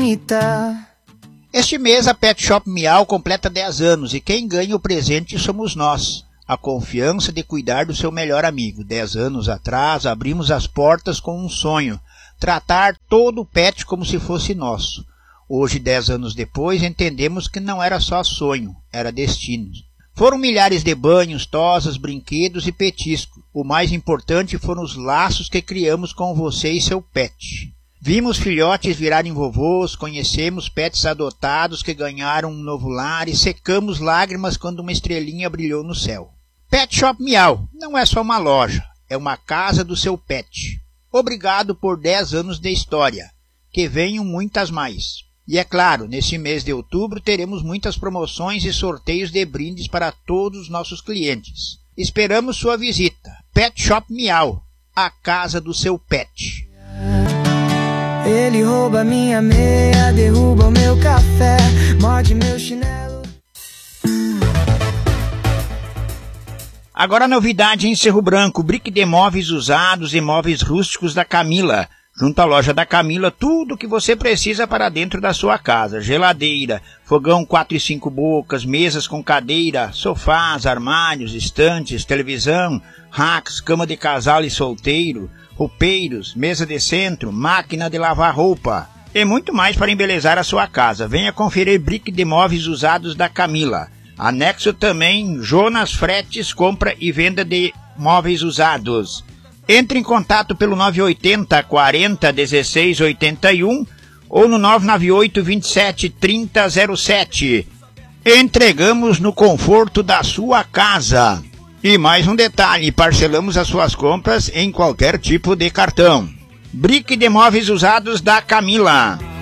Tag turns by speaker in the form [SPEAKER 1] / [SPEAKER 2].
[SPEAKER 1] bonita.
[SPEAKER 2] Este mês a Pet Shop Miau completa 10 anos e quem ganha o presente somos nós. A confiança de cuidar do seu melhor amigo. 10 anos atrás abrimos as portas com um sonho, tratar todo o pet como se fosse nosso. Hoje, 10 anos depois, entendemos que não era só sonho, era destino. Foram milhares de banhos, tosas, brinquedos e petisco. O mais importante foram os laços que criamos com você e seu pet. Vimos filhotes virarem vovôs, conhecemos pets adotados que ganharam um novo lar e secamos lágrimas quando uma estrelinha brilhou no céu. Pet Shop Miau não é só uma loja, é uma casa do seu pet. Obrigado por 10 anos de história. Que venham muitas mais. E é claro, neste mês de outubro teremos muitas promoções e sorteios de brindes para todos os nossos clientes. Esperamos sua visita. Pet Shop Miau, a casa do seu pet.
[SPEAKER 1] Ele rouba minha meia, derruba o meu café, morde meu chinelo.
[SPEAKER 2] Agora a novidade em Cerro Branco, brick de móveis usados e móveis rústicos da Camila. Junto à loja da Camila, tudo o que você precisa para dentro da sua casa. Geladeira, fogão 4 e 5 bocas, mesas com cadeira, sofás, armários, estantes, televisão, racks, cama de casal e solteiro, roupeiros, mesa de centro, máquina de lavar roupa e muito mais para embelezar a sua casa. Venha conferir brick de móveis usados da Camila. Anexo também Jonas Fretes, compra e venda de móveis usados. Entre em contato pelo 980 40 16 81 ou no 998 27 30 07. Entregamos no conforto da sua casa. E mais um detalhe, parcelamos as suas compras em qualquer tipo de cartão. Brick de móveis usados da Camila.